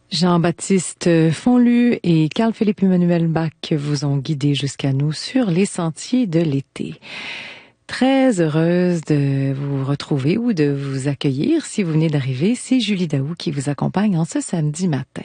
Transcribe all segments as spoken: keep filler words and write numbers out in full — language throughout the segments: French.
Jean-Baptiste Fonlu et Carl-Philippe Emmanuel Bach vous ont guidé jusqu'à nous sur les sentiers de l'été. Très heureuse de vous retrouver ou de vous accueillir si vous venez d'arriver. C'est Julie Daou qui vous accompagne en ce samedi matin.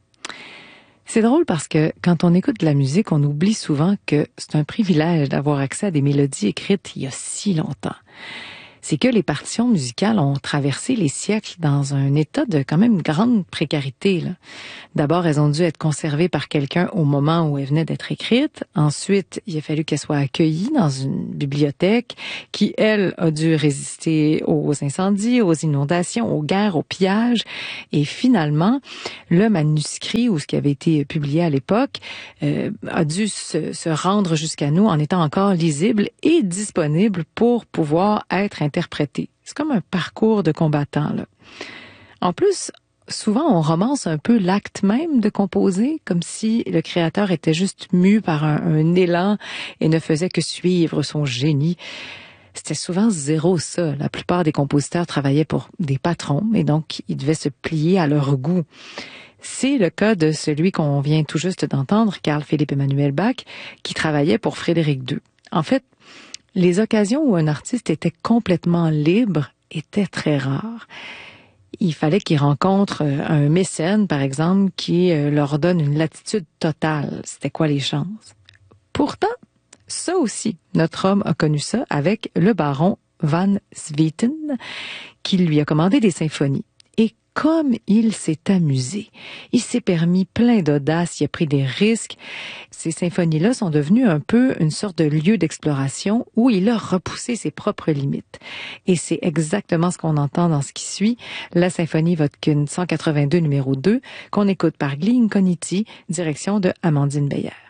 C'est drôle parce que quand on écoute de la musique, on oublie souvent que c'est un privilège d'avoir accès à des mélodies écrites il y a si longtemps. C'est que les partitions musicales ont traversé les siècles dans un état de quand même grande précarité, là. D'abord, elles ont dû être conservées par quelqu'un au moment où elles venaient d'être écrites. Ensuite, il a fallu qu'elles soient accueillies dans une bibliothèque qui, elle, a dû résister aux incendies, aux inondations, aux guerres, aux pillages. Et finalement, le manuscrit ou ce qui avait été publié à l'époque euh, a dû se, se rendre jusqu'à nous en étant encore lisible et disponible pour pouvoir être interprété. C'est comme un parcours de combattant, là. En plus, souvent, on romance un peu l'acte même de composer, comme si le créateur était juste mu par un, un élan et ne faisait que suivre son génie. C'était souvent zéro ça. La plupart des compositeurs travaillaient pour des patrons et donc ils devaient se plier à leur goût. C'est le cas de celui qu'on vient tout juste d'entendre, Carl-Philippe Emmanuel Bach, qui travaillait pour Frédéric deux. En fait, les occasions où un artiste était complètement libre étaient très rares. Il fallait qu'ils rencontrent un mécène, par exemple, qui leur donne une latitude totale. C'était quoi les chances? Pourtant, ça aussi, notre homme a connu ça avec le baron Van Swieten, qui lui a commandé des symphonies. Et comme il s'est amusé, il s'est permis plein d'audace, il a pris des risques. Ces symphonies-là sont devenues un peu une sorte de lieu d'exploration où il a repoussé ses propres limites. Et c'est exactement ce qu'on entend dans ce qui suit, la symphonie Vodkin cent quatre-vingt-deux numéro deux, qu'on écoute par Gli Incogniti, direction de Amandine Beyer.